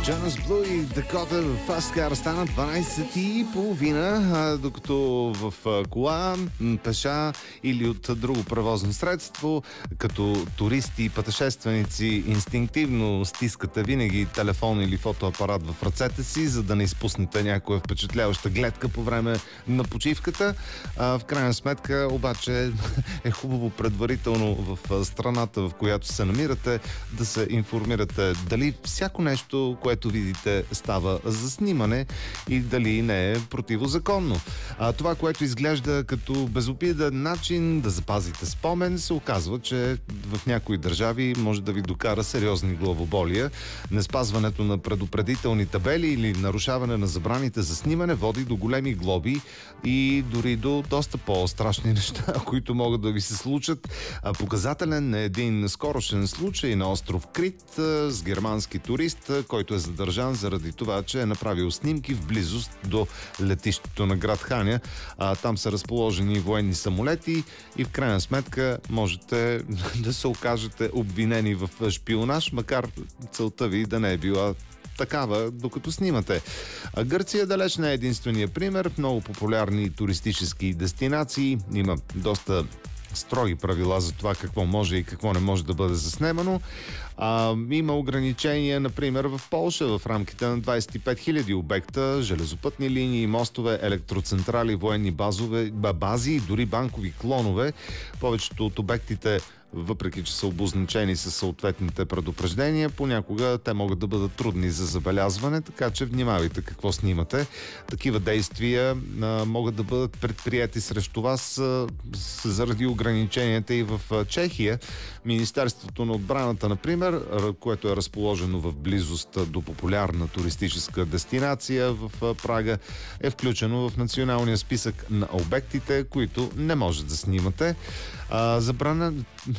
Jonas Blue и Dakota в Fast Car стана 12:30, докато в кола, пеша или от друго превозно средство, като туристи и пътешественици инстинктивно стискате винаги телефон или фотоапарат в ръцете си, за да не изпуснете някоя впечатляваща гледка по време на почивката. В крайна сметка обаче е хубаво предварително в страната, в която се намирате, да се информирате дали всяко нещо, което видите, става за снимане и дали не е противозаконно. Това, което изглежда като безобиден начин да запазите спомен, се оказва, че в някои държави може да ви докара сериозни главоболия. Неспазването на предупредителни табели или нарушаване на забраните за снимане води до големи глоби и дори до доста по-страшни неща, които могат да ви се случат. Показателен е един скорошен случай на остров Крит с германски турист, който е задържан заради това, че е направил снимки в близост до летището на град Ханя. Там са разположени военни самолети и в крайна сметка можете да се окажете обвинени в шпионаж, макар целта ви да не е била такава, докато снимате. Гърция далеч не е единствения пример. В много популярни туристически дестинации има доста строги правила за това какво може и какво не може да бъде заснемано. Има ограничения, например, в Полша в рамките на 25 000 обекта, железопътни линии, мостове, електроцентрали, военни бази и дори банкови клонове. Повечето от обектите, въпреки че са обозначени със съответните предупреждения, понякога те могат да бъдат трудни за забелязване, така че внимавайте какво снимате. Такива действия могат да бъдат предприяти срещу вас заради ограниченията и в Чехия. Министерството на отбраната, например, което е разположено в близост до популярна туристическа дестинация в Прага, е включено в националния списък на обектите, които не може да снимате. Забрана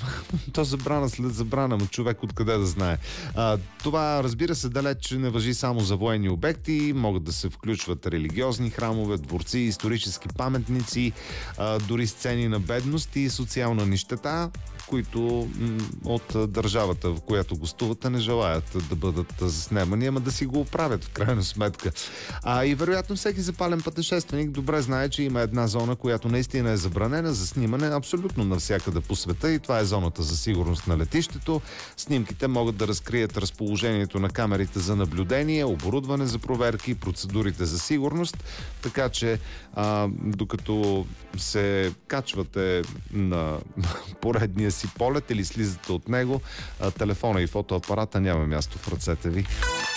след забрана, но човек откъде да знае. Това, разбира се, далеч не важи само за военни обекти. Могат да се включват религиозни храмове, дворци, исторически паметници, дори сцени на бедност и социална нищета, които от държавата, в която гостувате, не желаят да бъдат заснемани, ама да си го оправят в крайна сметка. И вероятно всеки запален пътешественик добре знае, че има една зона, която наистина е забранена за снимане абсолютно навсякъде по света, и това е зоната за сигурност на летището. Снимките могат да разкрият разположението на камерите за наблюдение, оборудване за проверки, процедурите за сигурност, така че докато се качвате на поредния си полет или слизате от него, телефона и фотоапарата няма място в ръцете ви.